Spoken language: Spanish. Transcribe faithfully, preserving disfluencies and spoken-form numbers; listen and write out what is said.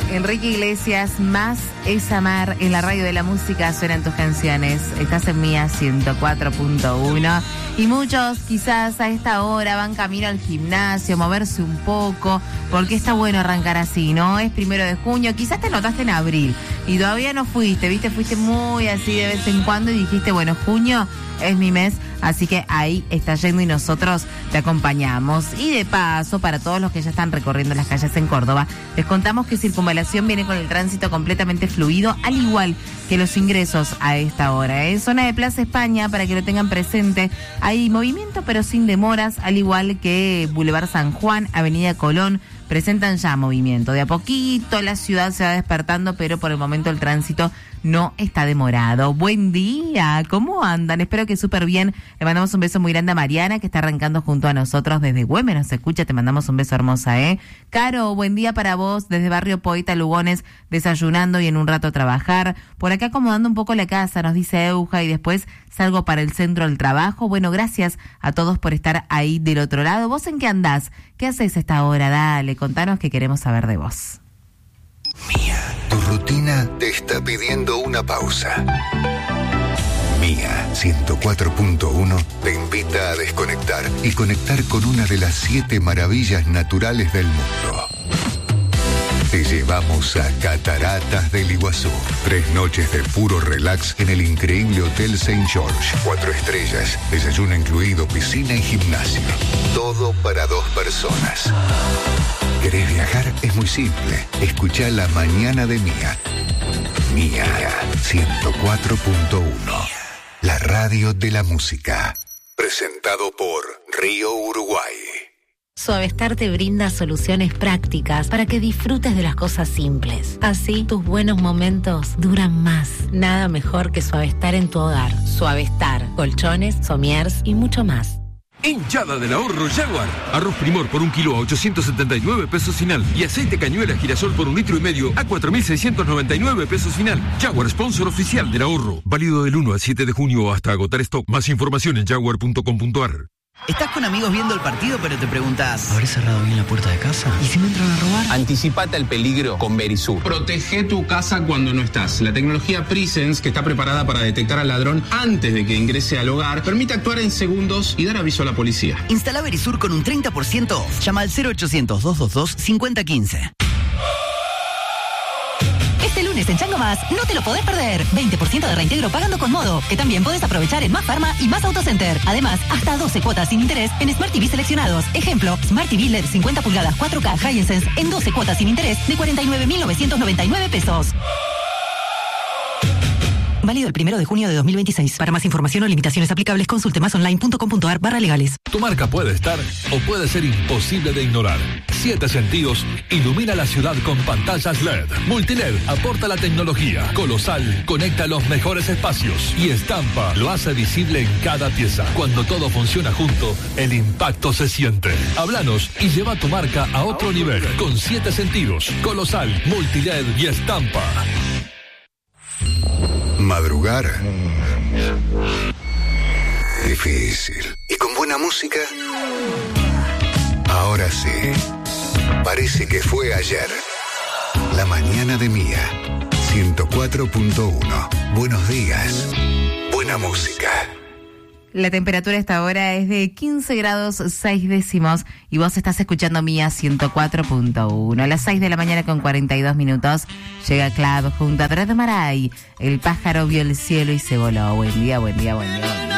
Enrique Iglesias, Más es amar. En la radio de la música suenan tus canciones. Estás en Mía ciento cuatro punto uno. Y muchos quizás a esta hora van camino al gimnasio, moverse un poco, porque está bueno arrancar así, ¿no? Es primero de junio, quizás te notaste en abril y todavía no fuiste, ¿viste? Fuiste muy así de vez en cuando y dijiste, bueno, junio es mi mes, así que ahí está yendo y nosotros te acompañamos. Y de paso, para todos los que ya están recorriendo las calles en Córdoba, les contamos que Circunvalación viene con el tránsito completamente fluido, al igual que los ingresos a esta hora. En zona de Plaza España, para que lo tengan presente, hay movimiento pero sin demoras, al igual que Boulevard San Juan, Avenida Colón, presentan ya movimiento. De a poquito la ciudad se va despertando, pero por el momento el tránsito no está demorado. Buen día, ¿cómo andan? Espero que súper bien. Le mandamos un beso muy grande a Mariana, que está arrancando junto a nosotros desde Güemes. Nos escucha, te mandamos un beso hermosa, ¿eh? Caro, buen día para vos, desde Barrio Poeta, Lugones, desayunando y en un rato a trabajar. Por acá acomodando un poco la casa, nos dice Euja, y después salgo para el centro del trabajo. Bueno, gracias a todos por estar ahí del otro lado. ¿Vos en qué andás? ¿Qué haces a esta hora? Dale, contanos, que queremos saber de vos. Mía, tu rutina te está pidiendo una pausa. Mía ciento cuatro punto uno te invita a desconectar y conectar con una de las siete maravillas naturales del mundo. Te llevamos a Cataratas del Iguazú. Tres noches de puro relax en el increíble Hotel Saint George. Cuatro estrellas, desayuno incluido, piscina y gimnasio. Todo para dos personas. ¿Querés viajar? Es muy simple. Escuchá La Mañana de Mía. Mía ciento cuatro punto uno. La radio de la música. Presentado por Río Uruguay. Suavestar te brinda soluciones prácticas para que disfrutes de las cosas simples. Así, tus buenos momentos duran más. Nada mejor que Suavestar en tu hogar. Suavestar, colchones, somiers y mucho más. Hinchada del ahorro Jaguar. Arroz Primor por un kilo a ochocientos setenta y nueve pesos final. Y aceite cañuela girasol por un litro y medio a cuatro mil seiscientos noventa y nueve pesos final. Jaguar, sponsor oficial del ahorro. Válido del uno al siete de junio hasta agotar stock. Más información en jaguar punto com punto a r. Estás con amigos viendo el partido, pero te preguntas, ¿habré cerrado bien la puerta de casa? ¿Y si me entran a robar? Anticipate al peligro con Verisur. Protege tu casa cuando no estás. La tecnología Presence, que está preparada para detectar al ladrón antes de que ingrese al hogar, permite actuar en segundos y dar aviso a la policía. Instala Verisur con un treinta por ciento off. Llama al cero ochocientos, doscientos veintidós, cincuenta quince. Este lunes en Chango Más, no te lo podés perder. veinte por ciento de reintegro pagando con Modo, que también podés aprovechar en Más Pharma y Más Autocenter. Además, hasta doce cuotas sin interés en Smart T V seleccionados. Ejemplo, Smart T V L E D cincuenta pulgadas cuatro K Hisense en doce cuotas sin interés de cuarenta y nueve mil novecientos noventa y nueve pesos. Válido el primero de junio de dos mil veintiséis. Para más información o limitaciones aplicables, consulte másonline punto com punto a r barra legales. Tu marca puede estar o puede ser imposible de ignorar. Siete Sentidos ilumina la ciudad con pantallas L E D. Multiled aporta la tecnología. Colosal conecta los mejores espacios. Y Estampa lo hace visible en cada pieza. Cuando todo funciona junto, el impacto se siente. Háblanos y lleva tu marca a otro nivel. Con Siete Sentidos, Colosal, Multiled y Estampa. Madrugar. Difícil. ¿Y con buena música? Ahora sí. Parece que fue ayer. La Mañana de Mía. ciento cuatro punto uno. Buenos días. Buena música. La temperatura a esta hora es de quince grados seis décimos y vos estás escuchando Mía ciento cuatro punto uno. A las seis de la mañana con cuarenta y dos minutos llega Clav junto a Dread Marai. El pájaro vio el cielo y se voló. Buen día, buen día, buen día, buen día.